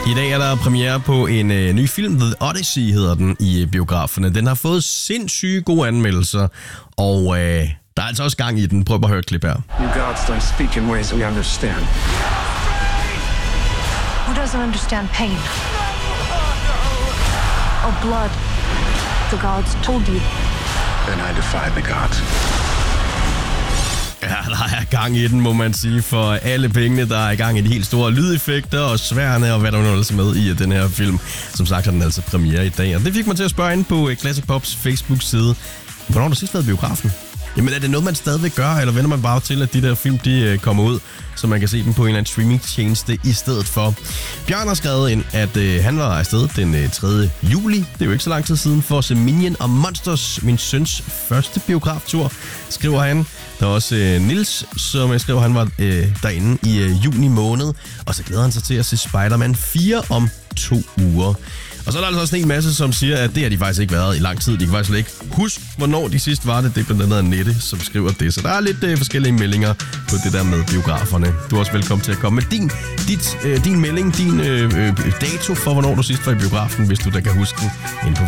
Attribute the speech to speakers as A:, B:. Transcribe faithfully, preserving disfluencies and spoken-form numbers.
A: I dag er der premiere på en øh, ny film, The Odyssey hedder den, i biograferne. Den har fået sindssyge gode anmeldelser, og øh, der er altså også gang i den. Prøv at høre et klip her.
B: You gods don't speak in ways we understand.
C: Who doesn't understand pain? Or blood? The gods told you.
B: Then I defy the gods.
A: Ja, der er gang i den, må man sige, for alle pengene. Der er i gang i de helt store lydeffekter og sværene og hvad der nu ellers er med i den her film. Som sagt har den altså premiere i dag, og det fik mig til at spørge ind på Classic Pops Facebook-side. Hvornår har du sidst været i biografen? Jamen er det noget, man stadigvæk gør, eller vender man bare til, at de der film, de kommer ud, så man kan se dem på en eller anden streamingtjeneste i stedet for? Bjørn har skrevet ind, at øh, han var afsted den øh, tredje juli. Det er jo ikke så lang tid siden for at se Minion og Monsters, min søns første biograftur, skriver han. Der er også øh, Nils, som jeg skriver, han var øh, derinde i øh, juni måned, og så glæder han sig til at se Spider-Man fire om to uger. Og så er der altså også en masse, som siger, at det har de faktisk ikke været i lang tid. De kan faktisk slet ikke huske, hvornår de sidst var det. Det er blandt andet Annette, som skriver det. Så der er lidt øh, forskellige meldinger på det der med biograferne. Du er også velkommen til at komme med din, dit, øh, din melding, din øh, øh, dato for, hvornår du sidst var i biografen, hvis du da kan huske den, inde på